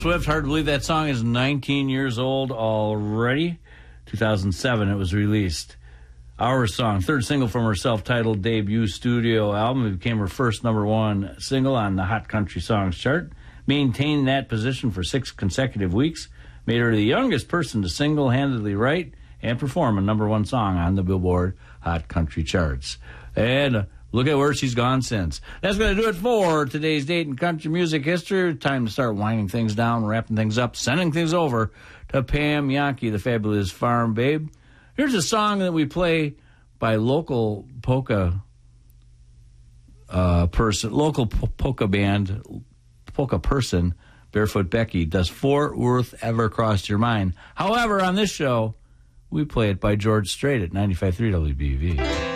Swift, hard to believe that song is 19 years old already. 2007 it was released. Our Song, third single from her self-titled debut studio album. It became her first number one single on the Hot Country Songs chart. Maintained that position for 6 consecutive weeks. Made her the youngest person to single-handedly write and perform a number one song on the Billboard Hot Country charts. And look at where she's gone since. That's going to do it for today's date in country music history. Time to start winding things down, wrapping things up, sending things over to Pam Yankee, the fabulous farm babe. Here's a song that we play by local polka person, Barefoot Becky. Does Fort Worth ever cross your mind? However, on this show, we play it by George Strait at 95.3 WBV.